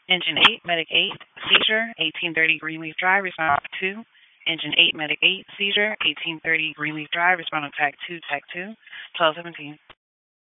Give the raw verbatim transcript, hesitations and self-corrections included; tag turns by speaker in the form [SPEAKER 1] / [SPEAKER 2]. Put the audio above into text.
[SPEAKER 1] Engine eight, Medic eight, seizure, eighteen thirty Greenleaf Drive, respond to two. Engine eight, Medic eight, seizure, eighteen thirty Greenleaf Drive, respond to T A C two, T A C two, twelve seventeen.